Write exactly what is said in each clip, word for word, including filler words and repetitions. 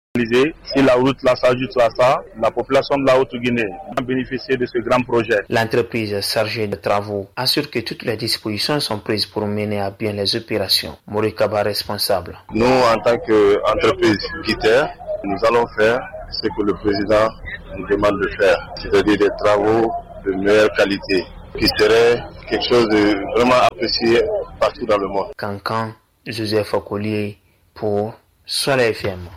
Si la route là s'ajoute à ça, la population de la Haute-Guinée va bénéficier de ce grand projet. L'entreprise chargée de travaux assure que toutes les dispositions sont prises pour mener à bien les opérations. Morikaba responsable. Nous, en tant qu'entreprise guitare, nous allons faire ce que le président nous demande de faire, c'est-à-dire des travaux de meilleure qualité, qui serait quelque chose de vraiment apprécié partout dans le monde. Cancan, Joseph Okolier pour Soleil F M.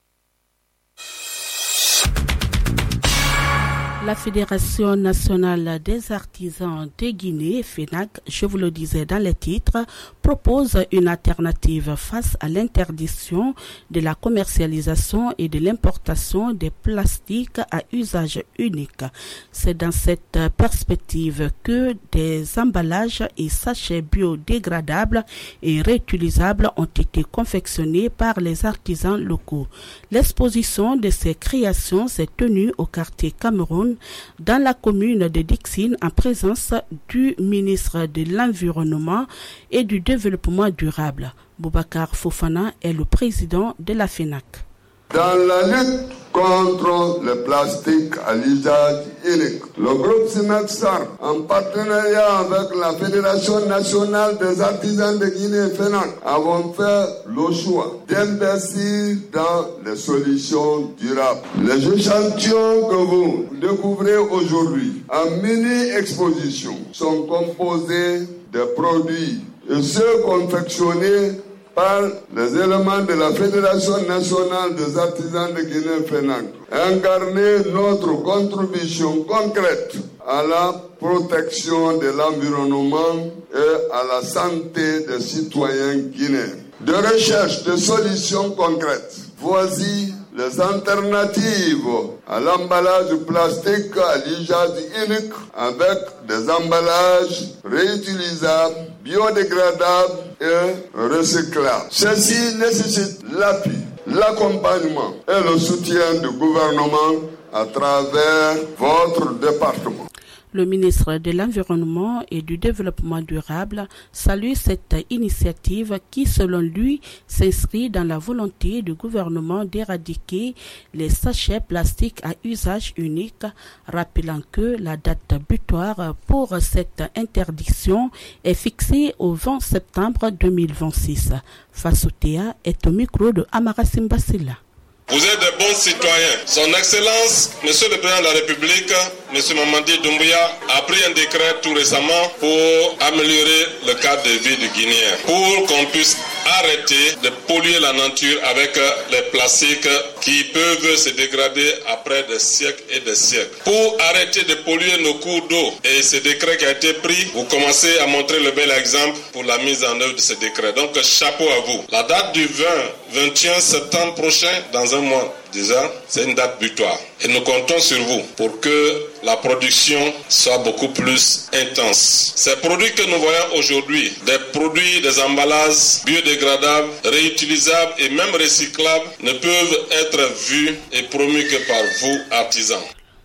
La Fédération nationale des artisans de Guinée, FENAC, je vous le disais dans les titres, propose une alternative face à l'interdiction de la commercialisation et de l'importation des plastiques à usage unique. C'est dans cette perspective que des emballages et sachets biodégradables et réutilisables ont été confectionnés par les artisans locaux. L'exposition de ces créations s'est tenue au quartier Cameroun, dans la commune de Dixine, en présence du ministre de l'Environnement et du Développement durable. Boubacar Fofana est le président de la FENAC. Dans la lutte contre le plastique à l'usage unique, le groupe SIMEXAR, en partenariat avec la Fédération nationale des artisans de Guinée, FENAC, avons fait le choix d'investir dans les solutions durables. Les échantillons que vous découvrez aujourd'hui en mini-exposition sont composés de produits et ceux confectionnés par les éléments de la Fédération nationale des artisans de Guinée FENAC, incarner notre contribution concrète à la protection de l'environnement et à la santé des citoyens guinéens. De recherche de solutions concrètes, voici les alternatives à l'emballage plastique à l'usage unique avec des emballages réutilisables, biodégradables et recyclables. Ceci nécessite l'appui, l'accompagnement et le soutien du gouvernement à travers votre département. Le ministre de l'Environnement et du Développement durable salue cette initiative qui, selon lui, s'inscrit dans la volonté du gouvernement d'éradiquer les sachets plastiques à usage unique, rappelant que la date butoir pour cette interdiction est fixée au vingt septembre deux mille vingt-six. Fassotea est au micro de Amara Simbasila. Vous êtes de bons citoyens. Son Excellence, Monsieur le Président de la République, Monsieur Mamadi Doumbouya, a pris un décret tout récemment pour améliorer le cadre de vie du Guinéen, pour qu'on puisse arrêter de polluer la nature avec les plastiques qui peuvent se dégrader après des siècles et des siècles. Pour arrêter de polluer nos cours d'eau, et ce décret qui a été pris, vous commencez à montrer le bel exemple pour la mise en œuvre de ce décret. Donc chapeau à vous. La date du vingt, vingt et un septembre prochain, dans un mois déjà, c'est une date butoir. Et nous comptons sur vous pour que la production soit beaucoup plus intense. Ces produits que nous voyons aujourd'hui, des produits, des emballages biodégradables, réutilisables et même recyclables, ne peuvent être vus et promus que par vous, artisans.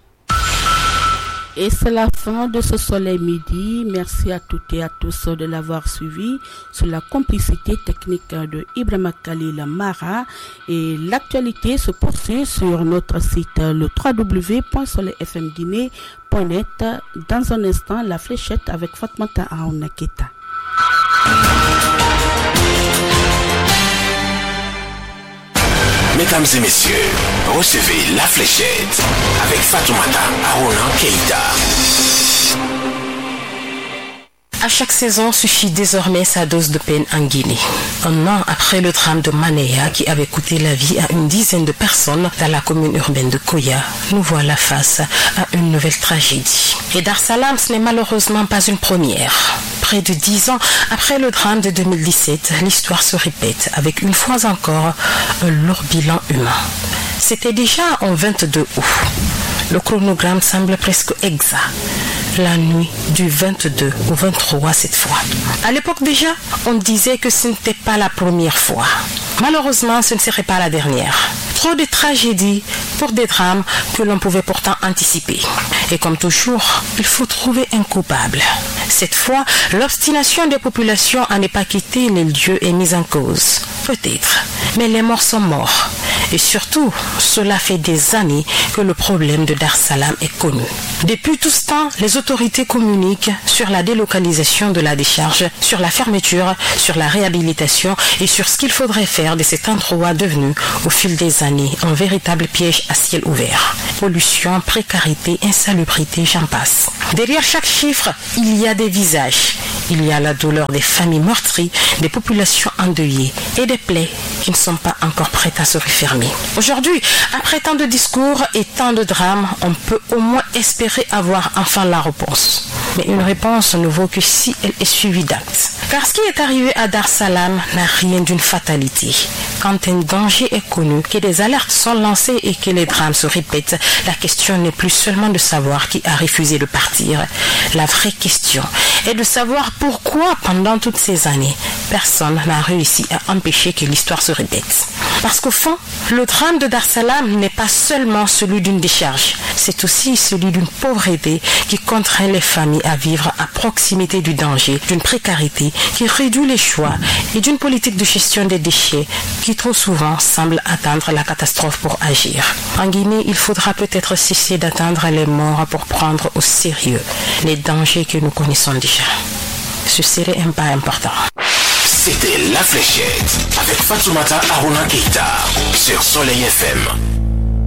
Et c'est la fin de ce Soleil Midi. Merci à toutes et à tous de l'avoir suivi sur la complicité technique de Ibrahima Khalil Mara. Et l'actualité se poursuit sur notre site le w w w point soleil f m guinée point net. Dans un instant, la fléchette avec Fatmata Aounaketa. Mesdames et messieurs, recevez la fléchette avec Fatoumata Arona Keïta. À chaque saison suffit désormais sa dose de peine en Guinée. Un an après le drame de Manéa qui avait coûté la vie à une dizaine de personnes dans la commune urbaine de Koya, nous voilà face à une nouvelle tragédie. Et Dar Salam, ce n'est malheureusement pas une première. Près de dix ans après le drame de deux mille dix-sept, l'histoire se répète avec une fois encore un lourd bilan humain. C'était déjà en vingt-deux août. Le chronogramme semble presque exact. La nuit du vingt-deux au vingt-trois cette fois. À l'époque déjà, on disait que ce n'était pas la première fois. Malheureusement, ce ne serait pas la dernière. Trop de tragédies pour des drames que l'on pouvait pourtant anticiper. Et comme toujours, il faut trouver un coupable. Cette fois, l'obstination des populations à ne pas quitter les lieux est mise en cause. Peut-être, mais les morts sont morts. Et surtout, cela fait des années que le problème de Dar Salam est connu. Depuis tout ce temps, les autorités communiquent sur la délocalisation de la décharge, sur la fermeture, sur la réhabilitation et sur ce qu'il faudrait faire de cet endroit devenu, au fil des années, un véritable piège à ciel ouvert. Pollution, précarité, insalubrité, j'en passe. Derrière chaque chiffre, il y a des visages. Il y a la douleur des familles meurtries, des populations endeuillées et des plaies qui ne sont pas encore prêtes à se refermer. Aujourd'hui, après tant de discours et tant de drames, on peut au moins espérer avoir enfin la réponse. Mais une réponse ne vaut que si elle est suivie d'actes. Car ce qui est arrivé à Dar Salam n'a rien d'une fatalité. Quand un danger est connu, que des alertes sont lancées et que les drames se répètent, la question n'est plus seulement de savoir qui a refusé de partir. La vraie question est de savoir pourquoi, pendant toutes ces années, personne n'a réussi à empêcher que l'histoire se répète. Parce qu'au fond, le drame de Dar Salam n'est pas seulement celui d'une décharge, c'est aussi celui d'une pauvreté qui contraint les familles à vivre à proximité du danger, d'une précarité qui réduit les choix et d'une politique de gestion des déchets qui trop souvent semble attendre la catastrophe pour agir. En Guinée, il faudra peut-être cesser d'attendre les morts pour prendre au sérieux les dangers que nous connaissons déjà. Ce serait un pas important. C'était La Fléchette avec Fatoumata Aruna Keita sur Soleil F M.